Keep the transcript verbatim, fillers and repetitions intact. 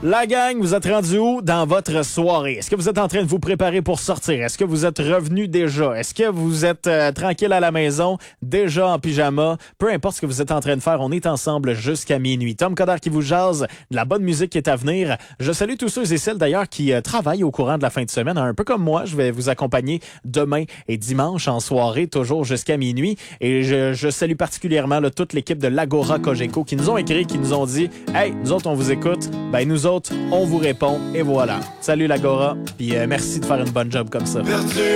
La gang, vous êtes rendu où dans votre soirée? Est-ce que vous êtes en train de vous préparer pour sortir? Est-ce que vous êtes revenu déjà? Est-ce que vous êtes euh, tranquille à la maison, déjà en pyjama? Peu importe ce que vous êtes en train de faire, on est ensemble jusqu'à minuit. Tom Coderre qui vous jase, de la bonne musique qui est à venir. Je salue tous ceux et celles d'ailleurs qui euh, travaillent au courant de la fin de semaine. Un peu comme moi, je vais vous accompagner demain et dimanche en soirée, toujours jusqu'à minuit. Et je, je salue particulièrement là, toute l'équipe de l'Agora Cogeco qui nous ont écrit, qui nous ont dit « Hey, nous autres, on vous écoute. » Ben nous autres, on vous répond et voilà. Salut l'Agora, puis euh, merci de faire une bonne job comme ça.